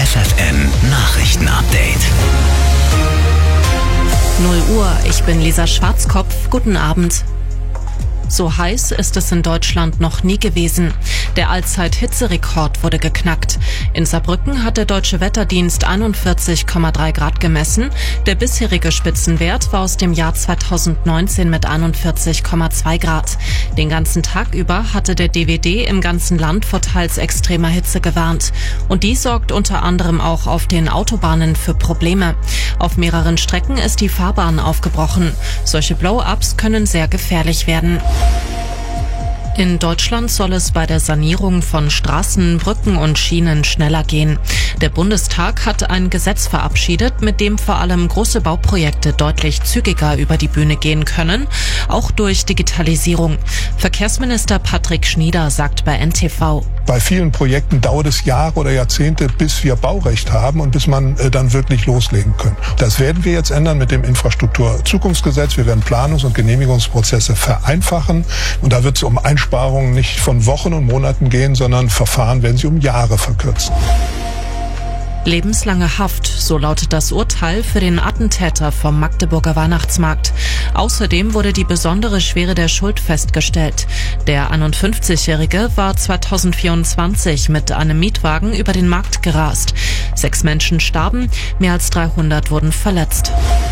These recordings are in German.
FFN Nachrichten-Update. 0 Uhr, ich bin Lisa Schwarzkopf. Guten Abend. So heiß ist es in Deutschland noch nie gewesen. Der Allzeit-Hitzerekord wurde geknackt. In Saarbrücken hat der Deutsche Wetterdienst 41,3 Grad gemessen. Der bisherige Spitzenwert war aus dem Jahr 2019 mit 41,2 Grad. Den ganzen Tag über hatte der DWD im ganzen Land vor teils extremer Hitze gewarnt. Und die sorgt unter anderem auch auf den Autobahnen für Probleme. Auf mehreren Strecken ist die Fahrbahn aufgebrochen. Solche Blow-ups können sehr gefährlich werden. In Deutschland soll es bei der Sanierung von Straßen, Brücken und Schienen schneller gehen. Der Bundestag hat ein Gesetz verabschiedet, mit dem vor allem große Bauprojekte deutlich zügiger über die Bühne gehen können, auch durch Digitalisierung. Verkehrsminister Patrick Schnieder sagt bei NTV: Bei vielen Projekten dauert es Jahre oder Jahrzehnte, bis wir Baurecht haben und bis man dann wirklich loslegen kann. Das werden wir jetzt ändern mit dem Infrastrukturzukunftsgesetz. Wir werden Planungs- und Genehmigungsprozesse vereinfachen. Und da wird es um Einsparungen nicht von Wochen und Monaten gehen, sondern Verfahren werden sie um Jahre verkürzen. Lebenslange Haft, so lautet das Urteil für den Attentäter vom Magdeburger Weihnachtsmarkt. Außerdem wurde die besondere Schwere der Schuld festgestellt. Der 51-Jährige war 2024 mit einem Mietwagen über den Markt gerast. 6 Menschen starben, mehr als 300 wurden verletzt.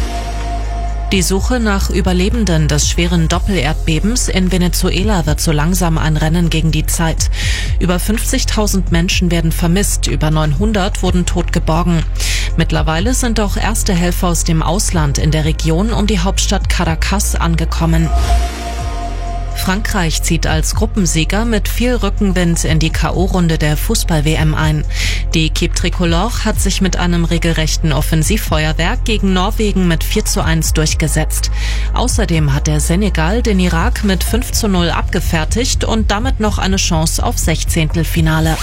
Die Suche nach Überlebenden des schweren Doppelerdbebens in Venezuela wird so langsam ein Rennen gegen die Zeit. Über 50.000 Menschen werden vermisst, über 900 wurden tot geborgen. Mittlerweile sind auch erste Helfer aus dem Ausland in der Region um die Hauptstadt Caracas angekommen. Frankreich zieht als Gruppensieger mit viel Rückenwind in die K.O.-Runde der Fußball-WM ein. Die Équipe Tricolore hat sich mit einem regelrechten Offensivfeuerwerk gegen Norwegen mit 4:1 durchgesetzt. Außerdem hat der Senegal den Irak mit 5:0 abgefertigt und damit noch eine Chance auf 16.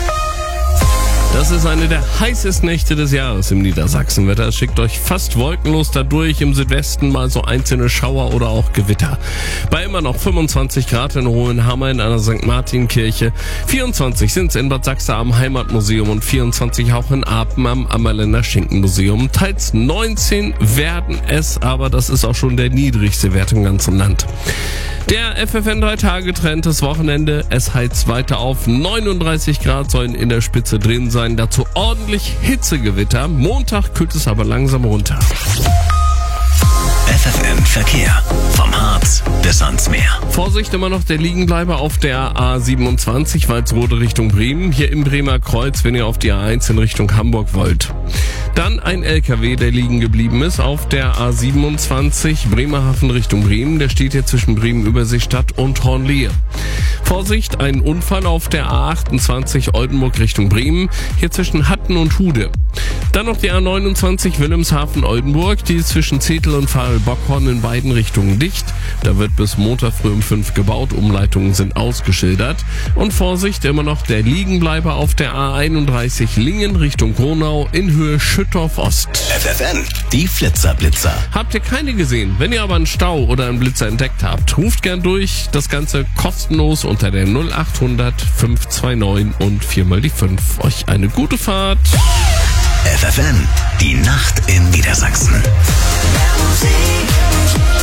Das ist eine der heißesten Nächte des Jahres im Niedersachsenwetter. Es schickt euch fast wolkenlos dadurch, im Südwesten mal so einzelne Schauer oder auch Gewitter. Bei immer noch 25 Grad in Hohenhammer in einer St. Martin-Kirche. 24 sind es in Bad Sachsa am Heimatmuseum und 24 auch in Apen am Ammerländer Schinkenmuseum. Teils 19 werden es, aber das ist auch schon der niedrigste Wert im ganzen Land. Der FFN 3-Tage-Trend des Wochenende. Es heizt weiter auf. 39 Grad sollen in der Spitze drin sein. Dazu ordentlich Hitzegewitter. Montag kühlt es aber langsam runter. FFN Verkehr. Vom Harz bis ans Meer. Vorsicht immer noch der Liegenbleiber auf der A27, Walsrode Richtung Bremen. Hier im Bremer Kreuz, wenn ihr auf die A1 in Richtung Hamburg wollt. Dann ein LKW, der liegen geblieben ist auf der A27 Bremerhaven Richtung Bremen. Der steht hier zwischen Bremen-Überseestadt und Hornlehe. Vorsicht, ein Unfall auf der A28 Oldenburg Richtung Bremen, hier zwischen Hatten und Hude. Dann noch die A29 Wilhelmshaven-Oldenburg, die ist zwischen Zetel und Pfahl-Bockhorn in beiden Richtungen dicht. Da wird bis Montag früh um 5 gebaut, Umleitungen sind ausgeschildert. Und Vorsicht, immer noch der Liegenbleiber auf der A31 Lingen Richtung Gronau in Höhe Schüttorf Ost. FFN, die Flitzer-Blitzer. Habt ihr keine gesehen? Wenn ihr aber einen Stau oder einen Blitzer entdeckt habt, ruft gern durch. Das Ganze kostenlos unter der 0800 529 und 4 mal die 5. Euch eine gute Fahrt. FFN, die Nacht in Niedersachsen. Musik.